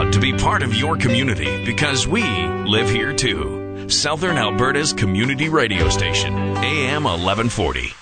proud to be part of your community because we live here too. Southern Alberta's community radio station, AM 1140.